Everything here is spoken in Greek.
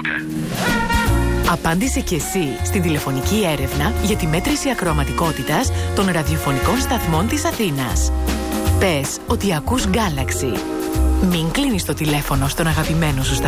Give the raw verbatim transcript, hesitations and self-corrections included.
Απάντησε και εσύ στην τηλεφωνική έρευνα για τη μέτρηση ακροαματικότητας των ραδιοφωνικών σταθμών της Αθήνας. Πες ότι ακούς Galaxy. Μην κλείνεις το τηλέφωνο στον αγαπημένο σου σταθμό.